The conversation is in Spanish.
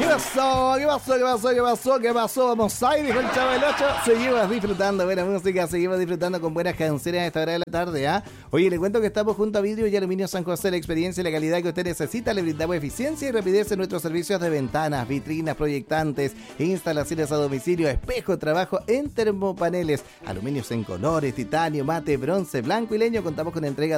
pasó? ¿Qué pasó? Vamos ahí, dijo el Chavo del 8. Seguimos disfrutando buena música, seguimos disfrutando con buenas canciones a esta hora de la tarde, ¿ah? Oye, le cuento que estamos junto a Vidrio y Aluminio San José, la experiencia y la calidad que usted necesita. Le brindamos eficiencia y rapidez en nuestros servicios de ventanas, vitrinas, proyectantes, instalaciones a domicilio, espejo, trabajo en termopaneles, aluminios en colores, titanio, mate, bronce, blanco y leño. Contamos con entrega